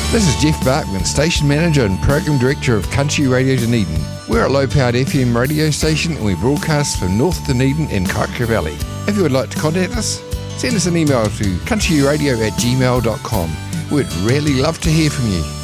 This is Jeff Barkman, Station Manager and Program Director of Country Radio Dunedin. We're a low-powered FM radio station and we broadcast from North Dunedin and Kaikoura Valley. If you would like to contact us, send us an email to countryradio@gmail.com. We'd really love to hear from you.